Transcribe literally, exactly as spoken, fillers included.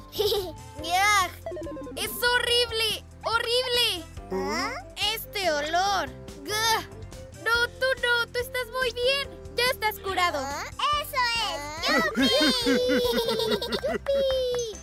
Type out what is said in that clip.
¡Yag! ¡Es horrible! ¡Horrible! ¿Ah? ¡Este olor! ¡Gah! No, tú no, tú estás muy bien. Ya estás curado. ¿Ah? ¡Eso es! ¡Yupi! ¡Yupi!